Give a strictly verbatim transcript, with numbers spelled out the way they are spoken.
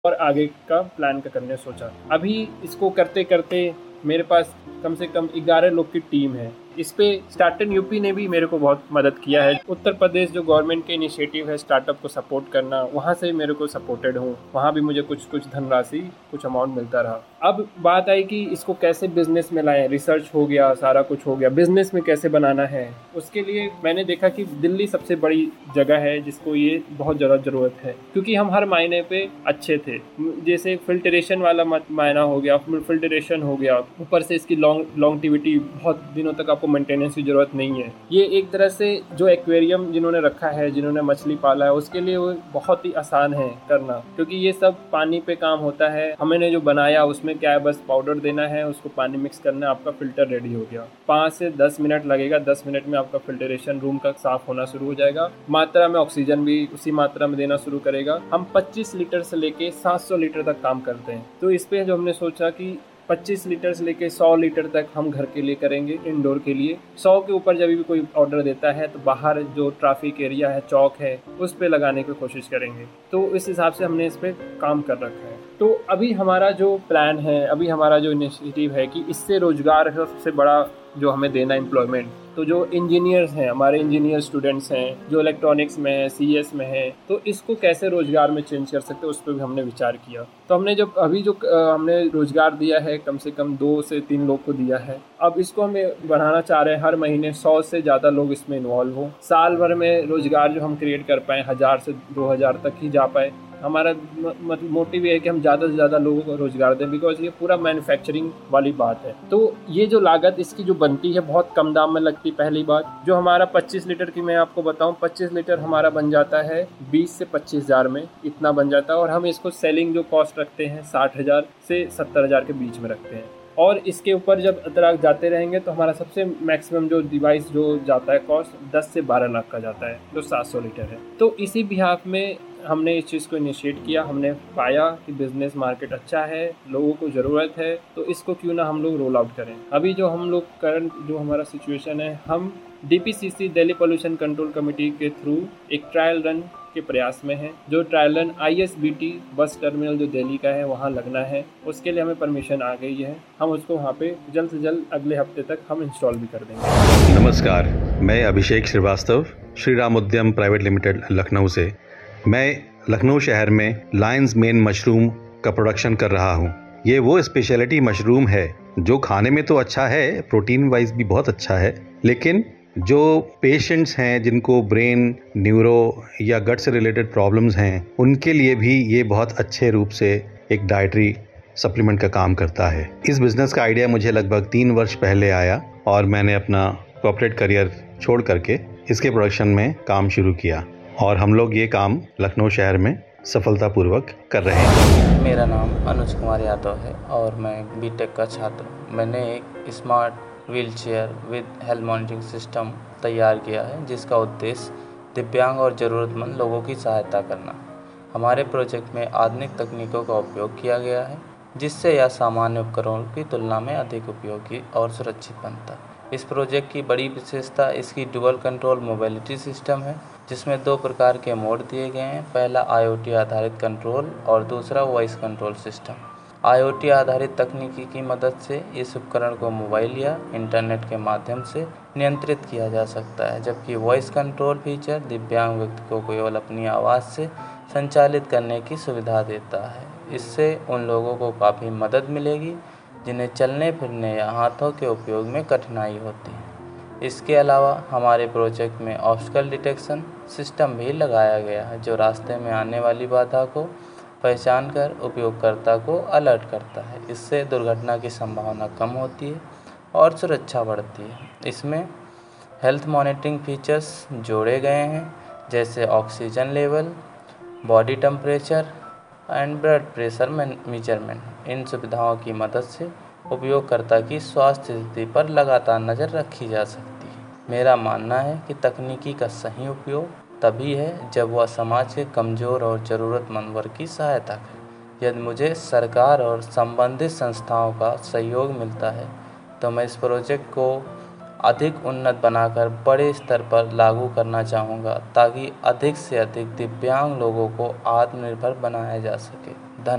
और आगे का प्लान का करने सोचा। अभी इसको करते करते मेरे पास कम से कम ग्यारह लोग की टीम है। इस पे स्टार्टअप यूपी ने भी मेरे को बहुत मदद किया है। उत्तर प्रदेश जो गवर्नमेंट के इनिशिएटिव है स्टार्टअप को सपोर्ट करना, वहाँ से मेरे को सपोर्टेड हूँ। वहाँ भी मुझे कुछ कुछ धनराशि कुछ अमाउंट मिलता रहा। अब बात आई कि इसको कैसे बिजनेस में लाएं। रिसर्च हो गया, सारा कुछ हो गया, बिजनेस में कैसे बनाना है। उसके लिए मैंने देखा कि दिल्ली सबसे बड़ी जगह है जिसको ये बहुत ज़्यादा ज़रूरत है, क्योंकि हम हर महीने पे अच्छे थे। जैसे फिल्ट्रेशन वाला मायना हो गया, फिल्ट्रेशन हो गया, ऊपर से इसकी लॉन्ग लॉन्गटिविटी, बहुत दिनों तक आपको मेंटेनेंस की जरूरत नहीं है। ये एक तरह से जो एक्वेरियम जिन्होंने रखा है, जिन्होंने मछली पाला है, उसके लिए वो बहुत ही आसान है करना, क्योंकि ये सब पानी पे काम होता है। हमने जो बनाया उसमें क्या है, बस पाउडर देना है, उसको पानी मिक्स करना है, आपका फिल्टर रेडी हो गया। पाँच से दस मिनट लगेगा, दस मिनट में आपका फिल्ट्रेशन रूम का साफ होना शुरू हो जाएगा। मात्रा में ऑक्सीजन भी उसी मात्रा में देना शुरू करेगा। हम पच्चीस लीटर से लेके सात सौ लीटर तक काम करते हैं। तो इस पे जो हमने सोचा कि पच्चीस लीटर से लेके सौ लीटर तक हम घर के लिए करेंगे, इंडोर के लिए। सौ के ऊपर जब भी कोई ऑर्डर देता है तो बाहर जो ट्रैफिक एरिया है, चौक है, उस पे लगाने की कोशिश करेंगे। तो इस हिसाब से हमने इस पे काम कर रखा है। तो अभी हमारा जो प्लान है, अभी हमारा जो इनिशिएटिव है कि इससे रोजगार है सबसे बड़ा जो हमें देना एम्प्लॉयमेंट। तो जो इंजीनियर्स हैं, हमारे इंजीनियर स्टूडेंट्स हैं, जो इलेक्ट्रॉनिक्स में है, सीएस में है, तो इसको कैसे रोजगार में चेंज कर सकते हैं, उस पर भी हमने विचार किया। तो हमने जो अभी जो हमने रोजगार दिया है, कम से कम दो से तीन लोग को दिया है। अब इसको हमें बढ़ाना चाह रहे हैं, हर महीने सौ से ज़्यादा लोग इसमें इन्वॉल्व हो। साल भर में रोजगार जो हम क्रिएट कर पाएँ, हज़ार से दो हज़ार तक ही जा पाए। हमारा मतलब मोटिव ये है कि हम ज़्यादा से ज़्यादा लोगों को रोज़गार दें, बिकॉज ये पूरा मैन्युफैक्चरिंग वाली बात है। तो ये जो लागत इसकी जो बनती है बहुत कम दाम में लगती। पहली बात, जो हमारा पच्चीस लीटर की मैं आपको बताऊं, पच्चीस लीटर हमारा बन जाता है बीस से पच्चीस हज़ार में, इतना बन जाता है। और हम इसको सेलिंग जो कॉस्ट रखते हैं साठ हज़ार से सत्तर हज़ार के बीच में रखते हैं। और इसके ऊपर जब अतराग जाते रहेंगे तो हमारा सबसे मैक्सिमम जो डिवाइस जो जाता है कॉस्ट दस से बारह लाख का जाता है, जो सात सौ लीटर है। तो इसी बिहाफ में हमने इस चीज़ को इनिशिएट किया। हमने पाया कि बिज़नेस मार्केट अच्छा है, लोगों को ज़रूरत है, तो इसको क्यों ना हम लोग रोल आउट करें। अभी जो हम लोग करंट जो हमारा सिचुएशन है, हम DPCC Delhi pollution control committee के थ्रू एक ट्रायल रन के प्रयास में है। जो trial run ISBT bus terminal जो दिल्ली का है वहाँ लगना है, उसके लिए हमें परमिशन आ गई है। हम उसको वहाँ पे जल्द से जल्द अगले हफ्ते तक हम इंस्टॉल भी कर देंगे। नमस्कार, मैं अभिषेक श्रीवास्तव, श्री राम उद्यम प्राइवेट लिमिटेड लखनऊ से। मैं लखनऊ शहर में लायंस मेन मशरूम का प्रोडक्शन कर रहा हूँ। ये वो स्पेशलिटी मशरूम है जो खाने में तो अच्छा है, प्रोटीन वाइज भी बहुत अच्छा है, लेकिन जो पेशेंट्स हैं जिनको ब्रेन, न्यूरो या गट से रिलेटेड प्रॉब्लम्स हैं, उनके लिए भी ये बहुत अच्छे रूप से एक डाइटरी सप्लीमेंट का काम करता है। इस बिज़नेस का आइडिया मुझे लगभग तीन वर्ष पहले आया और मैंने अपना कॉर्पोरेट करियर छोड़ करके इसके प्रोडक्शन में काम शुरू किया और हम लोग ये काम लखनऊ शहर में सफलतापूर्वक कर रहे हैं। मेरा नाम अनुज कुमार यादव है और मैं बीटेक का छात्र हूँ। मैंने एक smart wheel chair with health monitoring system तैयार किया है, जिसका उद्देश्य दिव्यांग और ज़रूरतमंद लोगों की सहायता करना। हमारे प्रोजेक्ट में आधुनिक तकनीकों का उपयोग किया गया है, जिससे यह सामान्य उपकरणों की तुलना में अधिक उपयोगी और सुरक्षित बनता है। इस प्रोजेक्ट की बड़ी विशेषता इसकी डुअल कंट्रोल मोबिलिटी सिस्टम है, जिसमें दो प्रकार के मोड दिए गए हैं। पहला आईओटी आधारित कंट्रोल और दूसरा वॉइस कंट्रोल सिस्टम। आईओटी आधारित तकनीकी की मदद से इस उपकरण को मोबाइल या इंटरनेट के माध्यम से नियंत्रित किया जा सकता है, जबकि वॉइस कंट्रोल फीचर दिव्यांग व्यक्ति को केवल अपनी आवाज़ से संचालित करने की सुविधा देता है। इससे उन लोगों को काफ़ी मदद मिलेगी जिन्हें चलने फिरने या हाथों के उपयोग में कठिनाई होती है। इसके अलावा हमारे प्रोजेक्ट में ऑब्स्टेकल डिटेक्शन सिस्टम भी लगाया गया है, जो रास्ते में आने वाली बाधा को पहचान कर उपयोगकर्ता को अलर्ट करता है। इससे दुर्घटना की संभावना कम होती है और सुरक्षा बढ़ती है। इसमें हेल्थ मॉनिटरिंग फीचर्स जोड़े गए हैं, जैसे oxygen level, body temperature and blood pressure measurement. इन सुविधाओं की मदद से उपयोगकर्ता की स्वास्थ्य स्थिति पर लगातार नज़र रखी जा सकती है। मेरा मानना है कि तकनीकी का सही उपयोग तभी है जब वह समाज के कमज़ोर और ज़रूरतमंद वर्ग की सहायता करे। यदि मुझे सरकार और संबंधित संस्थाओं का सहयोग मिलता है तो मैं इस प्रोजेक्ट को अधिक उन्नत बनाकर बड़े स्तर पर लागू करना चाहूँगा, ताकि अधिक से अधिक दिव्यांग लोगों को आत्मनिर्भर बनाया जा सके।